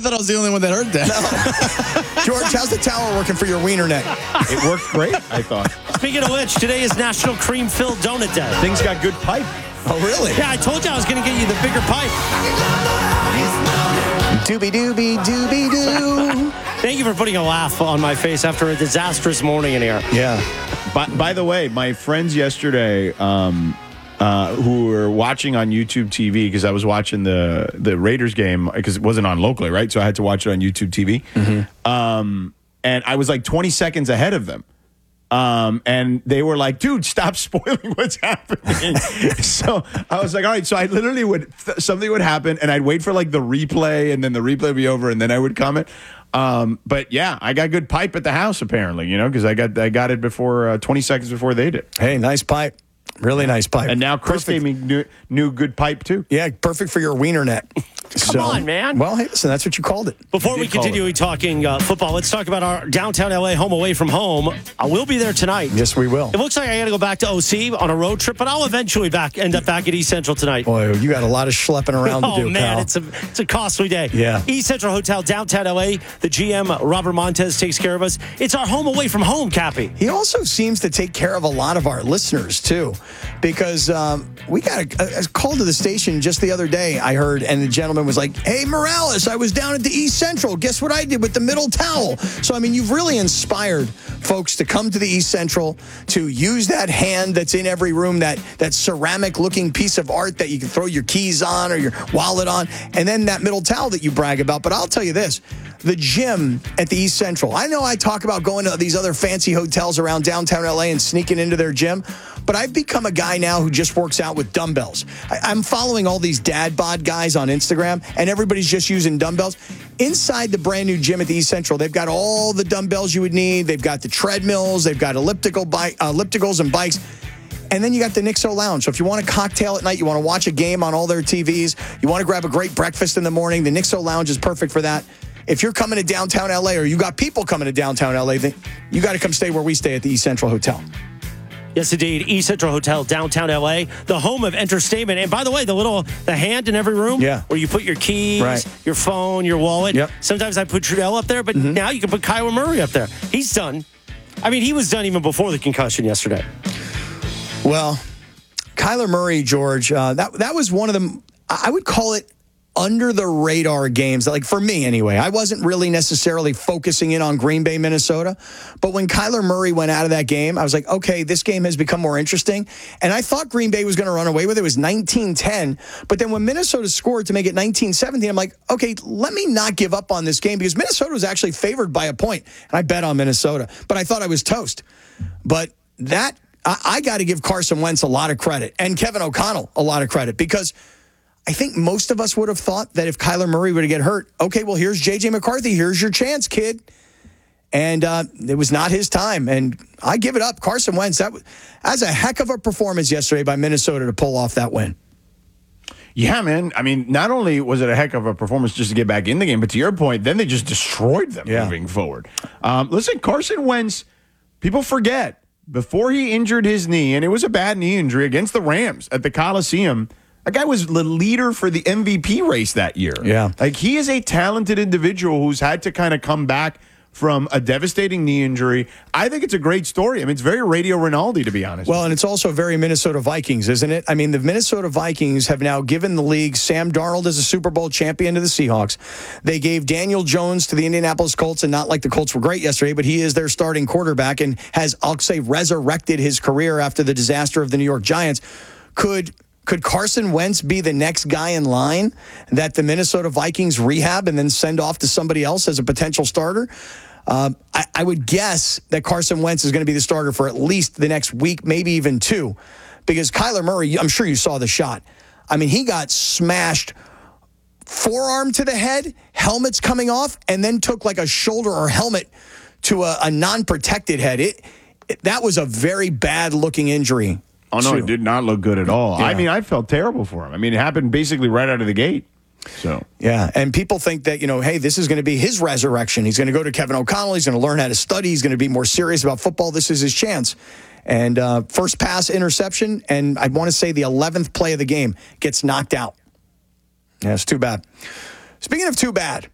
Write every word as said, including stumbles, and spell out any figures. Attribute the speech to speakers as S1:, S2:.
S1: thought I was the only one that heard that.
S2: No. George, how's the tower working for your wiener neck?
S3: It worked great, I thought.
S4: Speaking of which, today is National Cream Filled Donut Day.
S3: Things got good pipe.
S2: Oh, really?
S4: Yeah, I told you I was going to get you the bigger pipe.
S2: Doobie doobie doobie doo.
S4: Thank you for putting a laugh on my face after a disastrous morning in here.
S2: Yeah.
S3: By, by the way, my friends yesterday um, uh, who were watching on YouTube T V, because I was watching the, the Raiders game, because it wasn't on locally, right? So I had to watch it on YouTube T V. Mm-hmm. Um, and I was like twenty seconds ahead of them. Um, and they were like, dude, stop spoiling what's happening. So I was like, all right. So I literally would, th- something would happen and I'd wait for like the replay and then the replay would be over and then I would comment. Um, but yeah, I got good pipe at the house apparently, you know, because I got I got it before uh, twenty seconds before they did.
S2: Hey, nice pipe. Really nice pipe.
S3: And now Chris
S2: Perfect.
S3: gave me new, new good pipe too.
S2: Yeah, perfect for your wiener neck.
S4: Come on, man.
S2: Well, hey, listen, that's what you called it.
S4: Before we continue talking uh, football, let's talk about our downtown L A home away from home. I will be there tonight.
S2: Yes, we will.
S4: It looks like I got to go back to O C on a road trip, but I'll eventually back end up back at East Central tonight.
S2: Boy, you got a lot of schlepping around
S4: oh,
S2: to do,
S4: man,
S2: pal.
S4: it's a it's a costly day.
S2: Yeah.
S4: East Central Hotel, downtown L A. The G M, Robert Montez, takes care of us. It's our home away from home, Cappy.
S2: He also seems to take care of a lot of our listeners, too, because um, we got a, a call to the station just the other day, I heard, and the gentleman was like, hey, Morales, I was down at the East Central. Guess what I did with the middle towel? So, I mean, you've really inspired folks to come to the East Central, to use that hand that's in every room, that, that ceramic-looking piece of art that you can throw your keys on or your wallet on, and then that middle towel that you brag about. But I'll tell you this, the gym at the East Central, I know I talk about going to these other fancy hotels around downtown L A and sneaking into their gym, but I've become a guy now who just works out with dumbbells. I, I'm following all these dad bod guys on Instagram, and everybody's just using dumbbells. Inside the brand new gym at the East Central, they've got all the dumbbells you would need. They've got the treadmills. They've got elliptical bike, uh, ellipticals and bikes. And then you got the Nixo Lounge. So if you want a cocktail at night, you want to watch a game on all their T Vs, you want to grab a great breakfast in the morning, the Nixo Lounge is perfect for that. If you're coming to downtown L A or you got people coming to downtown L A, then you got to come stay where we stay at the East Central Hotel.
S4: Yes, indeed. East Central Hotel, downtown L A, the home of entertainment. And by the way, the little, the hand in every room,
S2: yeah,
S4: where you put your keys,
S2: right,
S4: your phone, your wallet.
S2: Yep.
S4: Sometimes I put Trudell up there, but mm-hmm. now you can put Kyler Murray up there. He's done. I mean, he was done even before the concussion yesterday.
S2: Well, Kyler Murray, George, uh, that that was one of them. I would call it under the radar games, like for me anyway. I wasn't really necessarily focusing in on Green Bay, Minnesota. But when Kyler Murray went out of that game, I was like, okay, this game has become more interesting. And I thought Green Bay was going to run away with it. It was nineteen ten. But then when Minnesota scored to make it nineteen seventeen, I'm like, okay, let me not give up on this game, because Minnesota was actually favored by a point. And I bet on Minnesota. But I thought I was toast. But that, I, I got to give Carson Wentz a lot of credit, and Kevin O'Connell a lot of credit, because I think most of us would have thought that if Kyler Murray were to get hurt, okay, well, here's J J McCarthy. Here's your chance, kid. And uh, it was not his time. And I give it up. Carson Wentz, that was, that was a heck of a performance yesterday by Minnesota to pull off that win.
S3: Yeah, man. I mean, not only was it a heck of a performance just to get back in the game, but to your point, then they just destroyed them yeah. moving forward. Um, listen, Carson Wentz, people forget, before he injured his knee, and it was a bad knee injury against the Rams at the Coliseum, that guy was the leader for the M V P race that year.
S2: Yeah.
S3: Like, he is a talented individual who's had to kind of come back from a devastating knee injury. I think it's a great story. I mean, it's very Radio Rinaldi, to be honest.
S2: Well, and it's also very Minnesota Vikings, isn't it? I mean, the Minnesota Vikings have now given the league Sam Darnold as a Super Bowl champion to the Seahawks. They gave Daniel Jones to the Indianapolis Colts, and not like the Colts were great yesterday, but he is their starting quarterback and has, I'll say, resurrected his career after the disaster of the New York Giants. Could... Could Carson Wentz be the next guy in line that the Minnesota Vikings rehab and then send off to somebody else as a potential starter? Um, I, I would guess that Carson Wentz is going to be the starter for at least the next week, maybe even two, because Kyler Murray, I'm sure you saw the shot. I mean, he got smashed forearm to the head, helmet's coming off, and then took like a shoulder or helmet to a, a non-protected head. It, it that was a very bad-looking injury.
S3: Oh, no, it did not look good at all. Yeah. I mean, I felt terrible for him. I mean, it happened basically right out of the gate. So
S2: yeah, and people think that, you know, hey, this is going to be his resurrection. He's going to go to Kevin O'Connell. He's going to learn how to study. He's going to be more serious about football. This is his chance. And uh, first pass interception, and I want to say the eleventh play of the game, gets knocked out. Yeah, it's too bad. Speaking of too bad,